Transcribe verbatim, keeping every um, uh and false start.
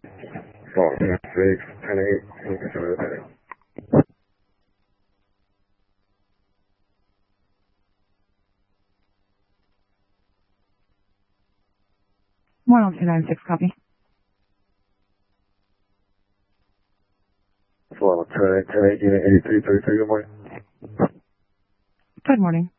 four, six, ten, eight. one oh two nine six, copy. four, ten, eight, ten, eight, unit eighty-three, thirty-three, good morning. Good morning.